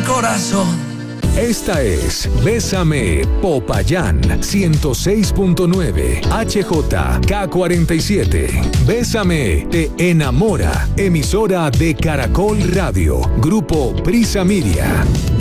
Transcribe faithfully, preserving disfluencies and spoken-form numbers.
corazón. Esta es Bésame Popayán ciento seis punto nueve H J K cuarenta y siete. Bésame te enamora. Emisora de Caracol Radio. Grupo Prisa Media.